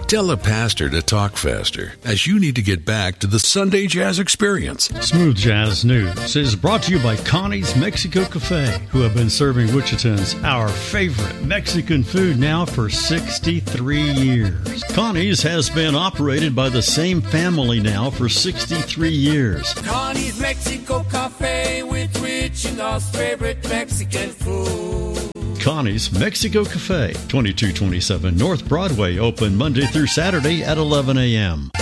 Tell a pastor to talk faster, as you need to get back to the Sunday Jazz experience. Smooth Jazz News is brought to you by Connie's Mexico Cafe, who have been serving Wichitans our favorite Mexican food now for 63 years. Connie's has been operated by the same family now for 63 years. Connie's Mexico Cafe with Wichita's favorite Mexican food. Connie's Mexico Cafe, 2227 North Broadway, open Monday through Saturday at 11 a.m.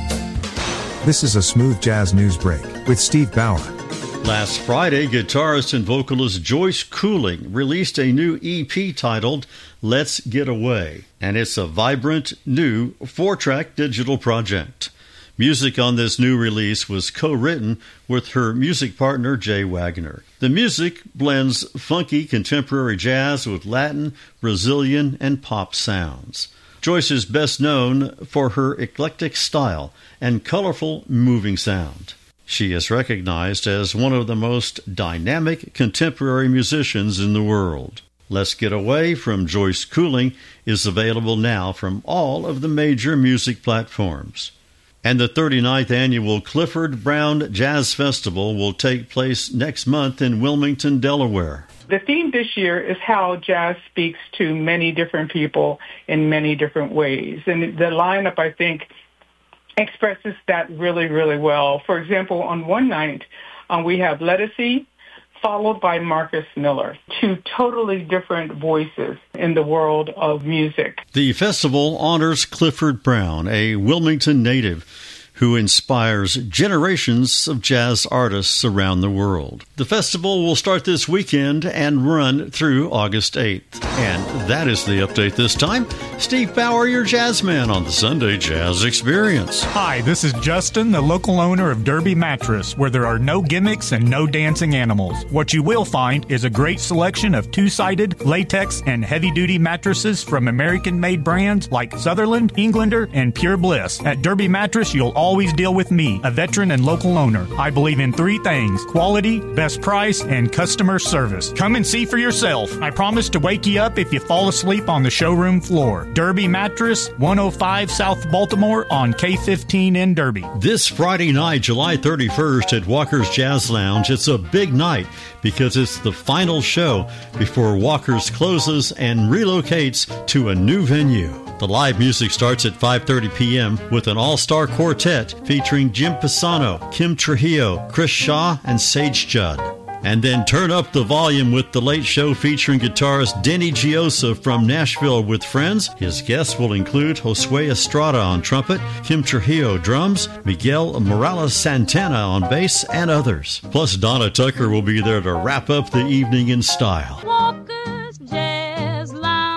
This is a Smooth Jazz News Break with Steve Bauer. Last Friday, guitarist and vocalist Joyce Cooling released a new EP titled Let's Get Away, and it's a vibrant, new 4-track digital project. Music on this new release was co-written with her music partner, Jay Wagner. The music blends funky contemporary jazz with Latin, Brazilian, and pop sounds. Joyce is best known for her eclectic style and colorful, moving sound. She is recognized as one of the most dynamic contemporary musicians in the world. Let's Get Away from Joyce Cooling is available now from all of the major music platforms. And the 39th annual Clifford Brown Jazz Festival will take place next month in Wilmington, Delaware. The theme this year is how jazz speaks to many different people in many different ways. And the lineup, I think, expresses that really, really well. For example, on one night, we have Lettucey, followed by Marcus Miller, two totally different voices in the world of music. The festival honors Clifford Brown, a Wilmington native who inspires generations of jazz artists around the world. The festival will start this weekend and run through August 8th. And that is the update this time. Steve Bauer, your jazz man on the Sunday Jazz Experience. Hi, this is Justin, the local owner of Derby Mattress, where there are no gimmicks and no dancing animals. What you will find is a great selection of two-sided, latex, and heavy-duty mattresses from American-made brands like Sutherland, Englander, and Pure Bliss. At Derby Mattress, you'll always deal with me, a veteran and local owner. I believe in three things: quality, best price, and customer service. Come and see for yourself. I promise to wake you up if you fall asleep on the showroom floor. Derby Mattress, 105 South Baltimore on K15 in Derby. This Friday night, July 31st at Walker's Jazz Lounge, it's a big night because it's the final show before Walker's closes and relocates to a new venue. The live music starts at 5:30 p.m. with an all-star quartet featuring Jim Pisano, Kim Trujillo, Chris Shaw, and Sage Judd. And then turn up the volume with The Late Show featuring guitarist Denny Giosa from Nashville with Friends. His guests will include Josue Estrada on trumpet, Kim Trujillo drums, Miguel Morales Santana on bass, and others. Plus, Donna Tucker will be there to wrap up the evening in style. Walker's Jazz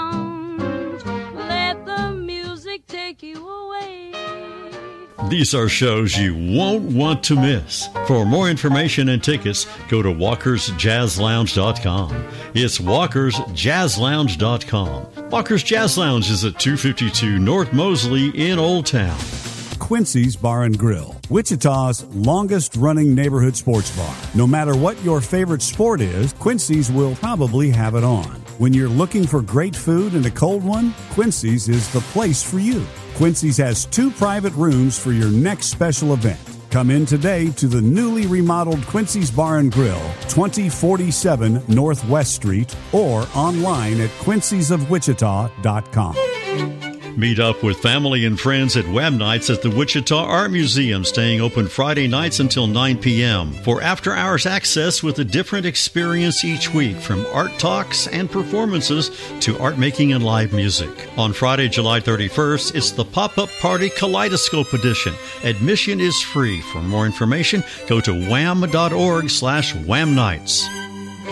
Lounge, let the music take you away. These are shows you won't want to miss. For more information and tickets, go to walkersjazzlounge.com. It's walkersjazzlounge.com. Walker's Jazz Lounge is at 252 North Mosley in Old Town. Quincy's Bar and Grill, Wichita's longest-running neighborhood sports bar. No matter what your favorite sport is, Quincy's will probably have it on. When you're looking for great food and a cold one, Quincy's is the place for you. Quincy's has 2 private rooms for your next special event. Come in today to the newly remodeled Quincy's Bar and Grill, 2047 Northwest Street, or online at quincy'sofwichita.com. Meet up with family and friends at Wham Nights at the Wichita Art Museum, staying open Friday nights until 9 p.m. for after-hours access with a different experience each week, from art talks and performances to art making and live music. On Friday, July 31st, it's the Pop-Up Party Kaleidoscope Edition. Admission is free. For more information, go to wham.org/whamnights.